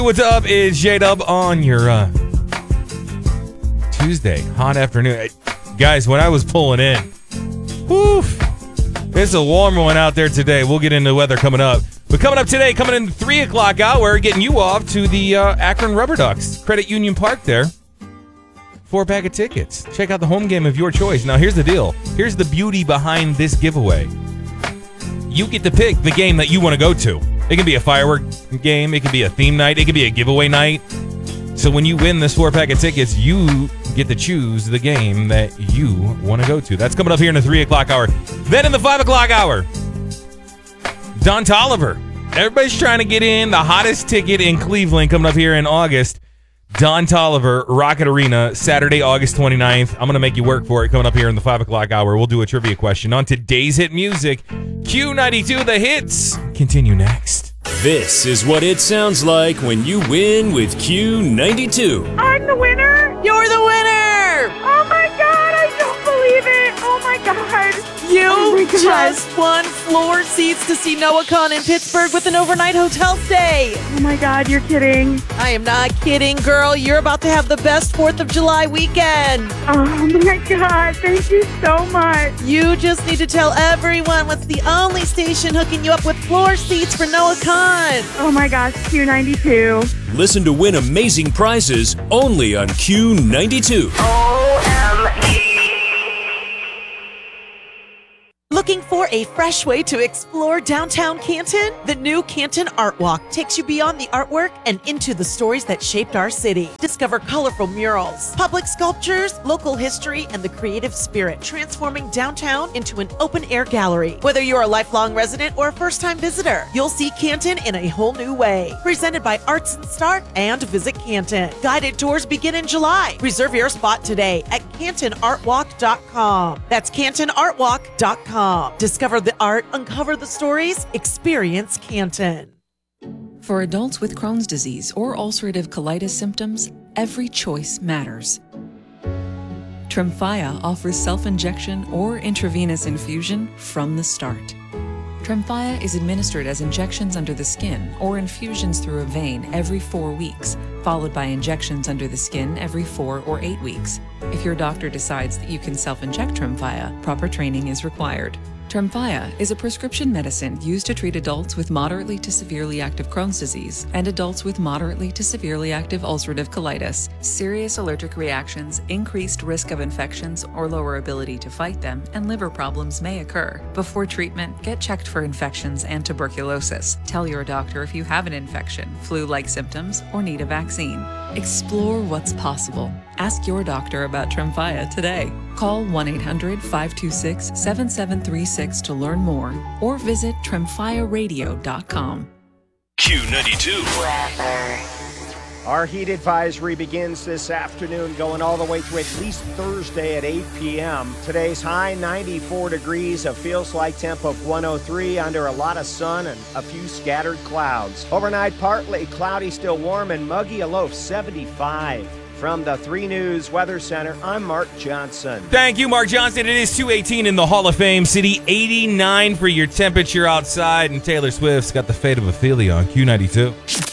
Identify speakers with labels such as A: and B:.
A: What's up? It's J-Dub on your Tuesday, hot afternoon. Guys, when I was pulling in, woof, it's a warm one out there today. We'll get into the weather coming up. But coming up today, coming in the 3 o'clock hour, getting you off to the Akron Rubber Ducks, Credit Union Park there. 4-pack of tickets. Check out the home game of your choice. Now, here's the deal. Here's the beauty behind this giveaway. You get to pick the game that you want to go to. It can be a firework game. It can be a theme night. It can be a giveaway night. So when you win this 4-pack of tickets, you get to choose the game that you want to go to. That's coming up here in the 3 o'clock hour. Then in the 5 o'clock hour, Don Toliver. Everybody's trying to get in the hottest ticket in Cleveland coming up here in August. Don Toliver, Rocket Arena, Saturday, August 29th. I'm going to make you work for it coming up here in the 5 o'clock hour. We'll do a trivia question on today's hit music. Q92, the hits. Continue next.
B: This is what it sounds like when you win with Q92.
C: I'm the winner.
D: You're the winner.
C: Oh my God, I don't believe it. Oh my God.
D: You just won floor seats to see Noah Khan in Pittsburgh with an overnight hotel stay.
C: Oh my God, you're kidding.
D: I am not kidding, girl. You're about to have the best 4th of July weekend.
C: Oh my God, thank you so much.
D: You just need to tell everyone what's the only station hooking you up with floor seats for Noah Khan.
C: Oh my gosh, Q92.
B: Listen to win amazing prizes only on Q92.
D: Looking for a fresh way to explore downtown Canton? The new Canton Art Walk takes you beyond the artwork and into the stories that shaped our city. Discover colorful murals, public sculptures, local history, and the creative spirit, transforming downtown into an open-air gallery. Whether you're a lifelong resident or a first-time visitor, you'll see Canton in a whole new way. Presented by Arts and Start and Visit Canton. Guided tours begin in July. Reserve your spot today at CantonArtWalk.com. That's CantonArtWalk.com. Discover the art, uncover the stories, experience Canton.
E: For adults with Crohn's disease or ulcerative colitis symptoms, every choice matters. Tremfya offers self-injection or intravenous infusion from the start. Tremfya is administered as injections under the skin or infusions through a vein every 4 weeks, followed by injections under the skin every 4 or 8 weeks. If your doctor decides that you can self-inject Tremfya, proper training is required. Tremfya is a prescription medicine used to treat adults with moderately to severely active Crohn's disease and adults with moderately to severely active ulcerative colitis. Serious allergic reactions, increased risk of infections or lower ability to fight them, and liver problems may occur. Before treatment, get checked for infections and tuberculosis. Tell your doctor if you have an infection, flu-like symptoms, or need a vaccine. Explore what's possible. Ask your doctor about Tremfya today. Call 1-800-526-7736 to learn more or visit tremfyaradio.com.
B: Q92.
F: Our heat advisory begins this afternoon, going all the way through at least Thursday at 8 p.m. Today's high 94 degrees, a feels-like temp of 103 under a lot of sun and a few scattered clouds. Overnight, partly cloudy, still warm and muggy, a low of 75. From the 3 News Weather Center, I'm Mark Johnson.
A: Thank you, Mark Johnson. It is 218 in the Hall of Fame City, 89 for your temperature outside, and Taylor Swift's got the Fate of Ophelia on Q92.